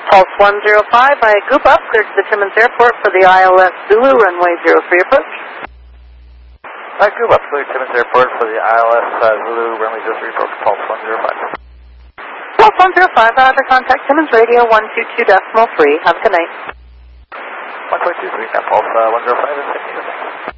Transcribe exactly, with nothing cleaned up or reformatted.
Pulse one zero five, I goop up, clear to the Timmins Airport for the I L S Zulu, runway zero three approach. I goop up, clear to Timmins Airport for the I L S uh, Zulu, runway zero three approach, Pulse one zero five. Pulse one zero five, Roger, contact Timmins Radio one two two decimal three. Have a good night. one point two three, now Pulse uh, one zero five is